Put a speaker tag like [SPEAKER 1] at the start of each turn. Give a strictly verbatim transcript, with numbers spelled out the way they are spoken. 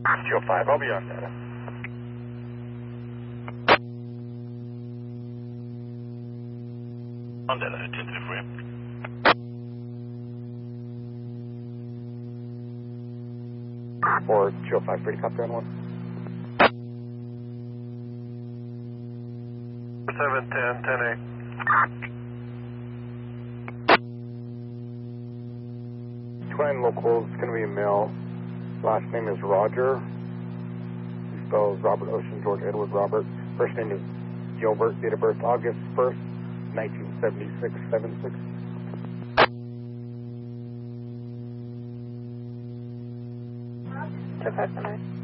[SPEAKER 1] Joe five, I'll be on data. On data, tentative for you. For Joe five, free to copy on one. seven ten, ten eight. Twin local is going to be a male. Last name is Roger. He spells Robert Ocean, George Edward Robert. First name is Gilbert. Date of birth August first, nineteen seventy-six, seven six.
[SPEAKER 2] Two customers.